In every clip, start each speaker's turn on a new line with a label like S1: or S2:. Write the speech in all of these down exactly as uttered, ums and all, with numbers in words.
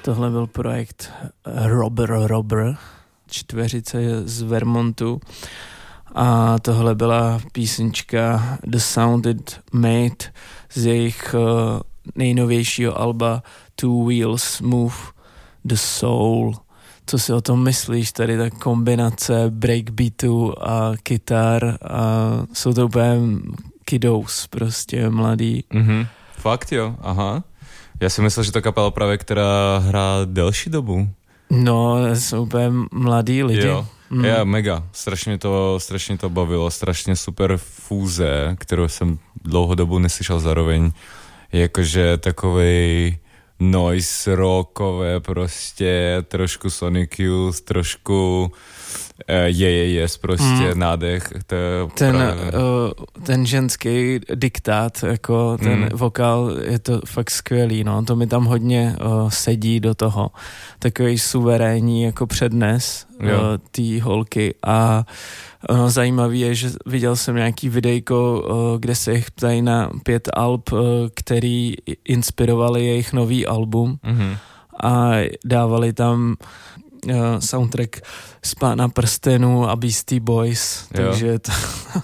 S1: Tohle byl projekt Robber Robber, čtveřice z Vermontu. A tohle byla písnička The Sound It Made z jejich uh, nejnovějšího alba Two Wheels Move the Soul. Co si o tom myslíš? Tady ta kombinace breakbeatu a kytar a jsou to úplně kiddos, prostě mladý.
S2: Mm-hmm. Fakt jo, aha. Já si myslel, že to kapela právě, která hrá delší dobu.
S1: No, jsou úplně mladí lidi.
S2: Jo. Mm. Já mega, strašně to, strašně to bavilo, strašně super fúze, kterou jsem dlouho dobu neslyšel zároveň, jakože takovej noise rockové prostě, trošku Sonic Youth, trošku je, je, je, prostě mm. nádech. To
S1: ten, uh, ten ženský diktát, jako ten mm. vokál, je to fakt skvělý, no, to mi tam hodně uh, sedí do toho. Takový suverénní jako přednes uh, té holky a no, zajímavý je, že viděl jsem nějaký videjko, uh, kde se jich ptají na pět alb, uh, který inspirovali jejich nový album mm-hmm. a dávali tam uh, soundtrack z Pána prstenů a Beastie Boys, takže to,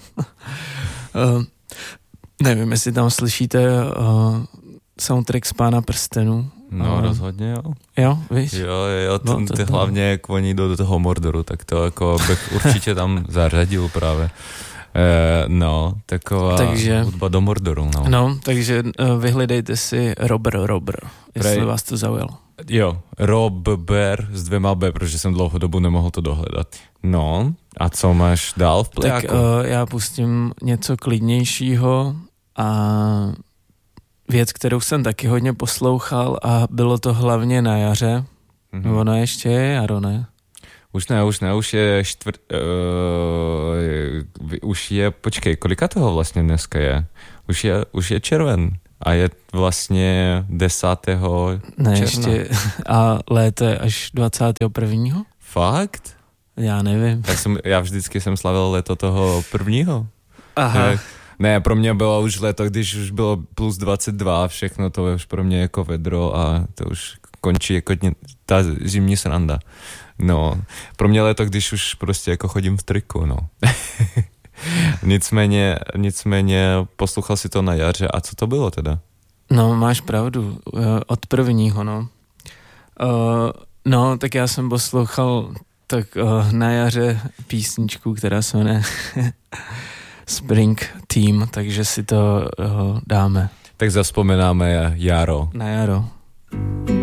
S1: uh, nevím, jestli tam slyšíte uh, soundtrack z Pána prstenů.
S2: No uh, rozhodně jo.
S1: Jo, víš?
S2: Jo, jo, no, ty hlavně jak oni jdou do toho Mordoru, tak to jako bych určitě tam zařadil právě. Eh, no, taková takže, hudba do Mordoru. No,
S1: no takže uh, vyhledejte si Robber Robber, jestli Prej, vás to zaujalo.
S2: Jo, Robber s dvěma B, protože jsem dlouhou dobu nemohl to dohledat. No, a co máš dál v plejáku?
S1: Tak uh, já pustím něco klidnějšího a věc, kterou jsem taky hodně poslouchal a bylo to hlavně na jaře. Mm-hmm. Ono ještě je jaro, ne?
S2: Už ne, už ne, už je čtvrt... Uh, už je, počkej, kolika toho vlastně dneska je? Už je, už je červen a je vlastně desátého
S1: Ne,
S2: června.
S1: ještě a léto je až dvacátého prvního
S2: Fakt?
S1: Já nevím.
S2: Tak jsem, já vždycky jsem slavil léto toho prvního.
S1: Aha.
S2: Ne, ne, pro mě bylo už léto, když už bylo plus dvacet dva, všechno to je už pro mě jako vedro a to už končí jako dně, ta zimní sranda. No, pro mě léto, když už prostě jako chodím v triku, no. nicméně, nicméně poslouchal si to na jaře a co to bylo teda?
S1: No, máš pravdu, od prvního, no. Uh, no, tak já jsem poslouchal tak uh, na jaře písničku, která se jmenuje Spring Team, takže si to uh, dáme.
S2: Tak zavzpomínáme jaro.
S1: Na jaro.